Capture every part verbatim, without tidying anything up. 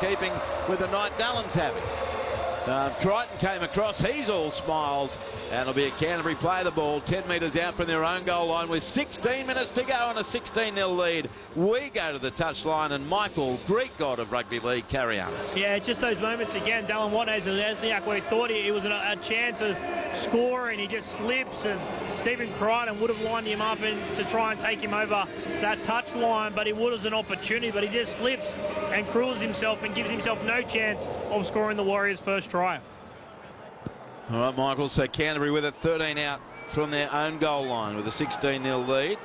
keeping with the night Dallon's having. Uh, Crichton came across, he's all smiles, and it'll be a Canterbury play the ball ten metres out from their own goal line with sixteen minutes to go and a sixteen nil lead. We go to the touchline, and Michael, Greek god of rugby league, carry on. Yeah, it's just those moments again. Dallin Watnez and Lesniak, where he thought he, it was a, a chance of scoring, he just slips, and Stephen Crichton would have lined him up and to try and take him over that touchline, but it would as an opportunity, but he just slips and cruels himself and gives himself no chance of scoring the Warriors' first try. All right, Michael, so Canterbury with it, thirteen out from their own goal line with a sixteen nil lead.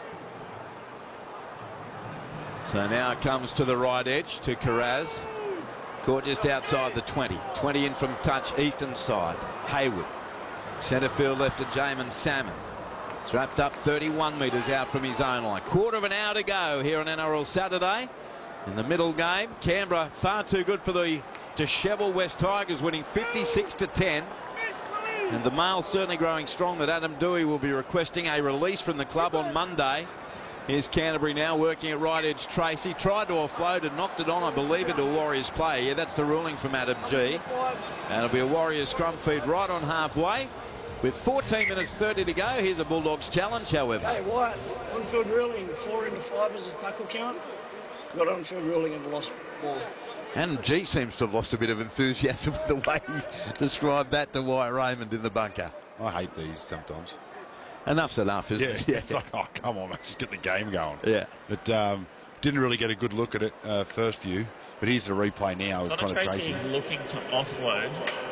So now it comes to the right edge to Carraz. Caught just outside the twenty. twenty in from touch, eastern side. Hayward. Centre field left to Jamin Salmon. It's wrapped up thirty-one metres out from his own line. Quarter of an hour to go here on N R L Saturday. In the middle game, Canberra far too good for the dishevelled West Tigers, winning fifty-six to ten. And the mail's certainly growing strong that Adam Dewey will be requesting a release from the club on Monday. Here's Canterbury now working at right edge. Tracy tried to offload and knocked it on, I believe, into a Warriors play. Yeah, that's the ruling from Adam G. And it'll be a Warriors scrum feed right on halfway. With fourteen minutes thirty to go, here's a Bulldogs challenge, however. Hey, Wyatt, on-field ruling, four into five as a tackle count. Got on-field ruling and lost ball. And G seems to have lost a bit of enthusiasm with the way he described that to Wyatt Raymond in the bunker. I hate these sometimes. Enough's enough, isn't yeah, it? Yeah, it's like, oh, come on, let's just get the game going. Yeah. But um, didn't really get a good look at it uh, first view. But here's the replay now with Connor Connor Tracy Tracy. looking to offload.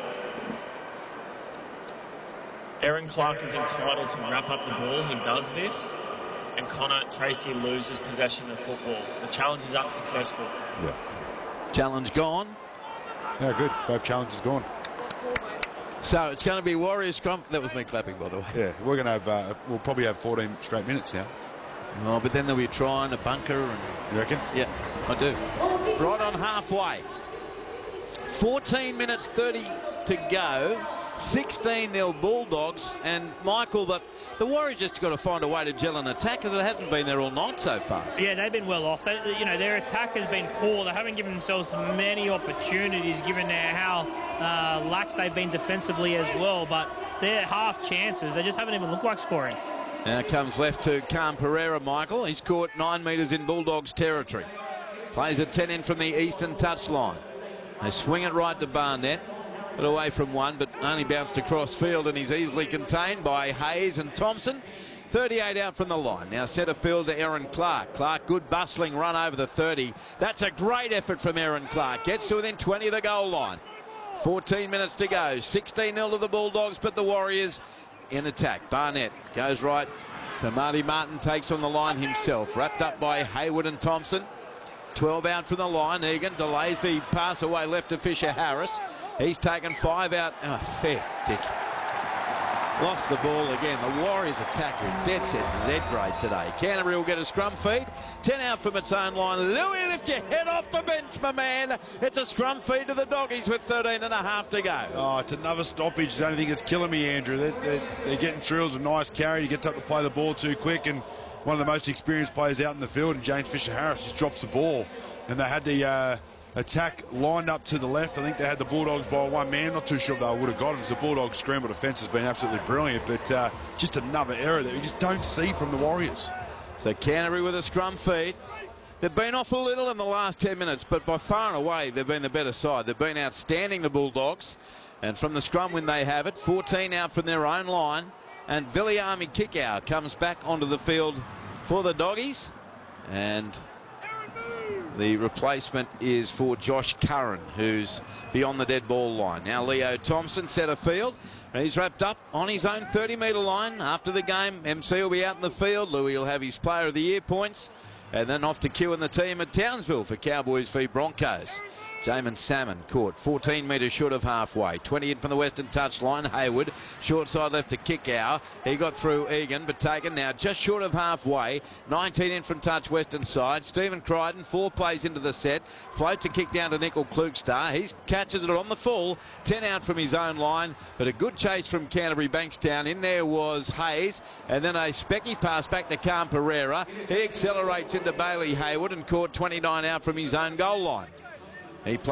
Aaron Clark is entitled to wrap up the ball. He does this. And Connor Tracy loses possession of the football. The challenge is unsuccessful. Yeah. Challenge gone. Yeah, good. Both challenges gone. So it's going to be Warriors scrum. That was me clapping, by the way. Yeah, we're going to have, uh, we'll probably have fourteen straight minutes now. Oh, but then there'll be a try and a bunker. And you reckon? Yeah, I do. Right on halfway. fourteen minutes thirty to go. sixteen nil Bulldogs. And Michael, the, the Warriors just got to find a way to gel an attack, because it hasn't been there all night so far. Yeah, they've been well off. They, you know, their attack has been poor. They haven't given themselves many opportunities, given their how uh, lax they've been defensively as well. But their half chances, they just haven't even looked like scoring. Now comes left to Cam Pereira, Michael. He's caught nine metres in Bulldogs territory. Plays a ten in from the eastern touchline. They swing it right to Barnett. Got away from one, but only bounced across field, and he's easily contained by Hayes and Thompson. thirty-eight out from the line. Now centre field to Aaron Clark. Clark, good bustling run over the thirty. That's a great effort from Aaron Clark. Gets to within twenty of the goal line. fourteen minutes to go. sixteen nil to the Bulldogs, but the Warriors in attack. Barnett goes right to Marty Martin, takes on the line himself. Wrapped up by Hayward and Thompson. twelve out from the line. Egan delays the pass away left to Fisher Harris. He's taken five out. Oh, fair dick. Lost the ball again. The Warriors attack is dead set Z grade today. Canterbury will get a scrum feed. ten out from its own line. Louis, lift your head off the bench, my man. It's a scrum feed to the Doggies with thirteen and a half to go. Oh, it's another stoppage. It's the only thing that's killing me, Andrew. They're, they're, they're getting through. It was a nice carry. He gets up to play the ball too quick, and one of the most experienced players out in the field, and James Fisher Harris, just drops the ball. And they had the uh, attack lined up to the left. I think they had the Bulldogs by one man. Not too sure if they would have got it. The Bulldogs scramble defence has been absolutely brilliant, but uh, just another error that we just don't see from the Warriors. So Canterbury with a scrum feed. They've been off a little in the last ten minutes, but by far and away they've been the better side. They've been outstanding, the Bulldogs. And from the scrum when they have it, fourteen out from their own line. And Viliami Kickow comes back onto the field for the Doggies. And the replacement is for Josh Curran, who's beyond the dead ball line. Now Leo Thompson centre field. He's wrapped up on his own thirty metre line. After the game, M C will be out in the field. Louis will have his Player of the Year points. And then off to Q and the team at Townsville for Cowboys v Broncos. Jamin Salmon caught fourteen metres short of halfway. twenty in from the western touchline. Hayward, short side left to Kickow. He got through Egan, but taken now just short of halfway. nineteen in from touch western side. Stephen Crichton, four plays into the set. Float to kick down to Nickel Klugstar. He catches it on the full. ten out from his own line, but a good chase from Canterbury Bankstown. In there was Hayes, and then a specky pass back to Cam Pereira. He accelerates into Bailey Hayward and caught twenty-nine out from his own goal line. He